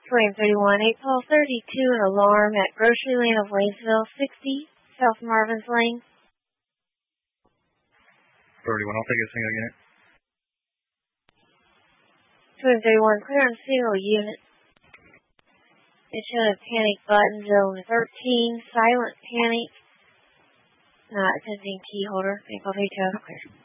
Frame 31, 8 Paul 32, an alarm at Grocery Lane of Lanesville, 60 South Marvin's Lane. 31, I'll take a single unit. Frame 31, clear on single unit. It showed a panic button, zone 13, silent panic. Attempting key holder, vehicle detail clear.